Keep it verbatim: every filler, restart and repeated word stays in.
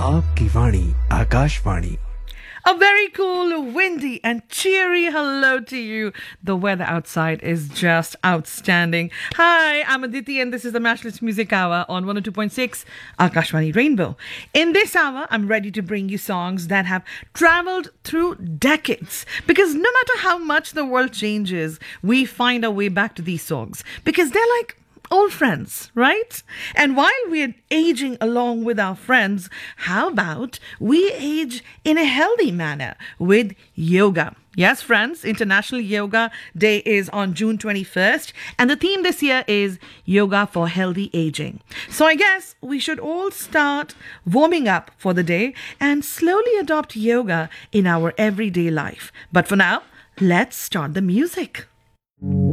आपकी वाणी Akashvani. A very cool, windy, and cheery hello to you. The weather outside is just outstanding. Hi, I'm Aditi, and this is the Matchless Music Hour on one oh two point six Akashvani Rainbow. In this hour, I'm ready to bring you songs that have traveled through decades. Because no matter how much the world changes, we find our way back to these songs. Because they're like old friends, right? And while we're aging along with our friends, how about we age in a healthy manner with yoga? Yes, friends, International Yoga Day is on June twenty-first, and the theme this year is Yoga for Healthy Aging. So I guess we should all start warming up for the day and slowly adopt yoga in our everyday life. But for now, let's start the music.